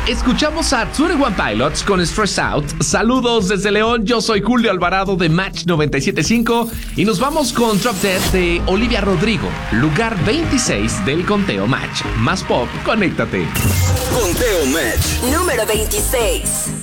Escuchamos a 21 Pilots con Stress Out. Saludos desde León, yo soy Julio Alvarado de Match 97.5 y nos vamos con Drop Dead de Olivia Rodrigo, lugar 26 del conteo Match. Más pop, conéctate. Conteo Match número 26.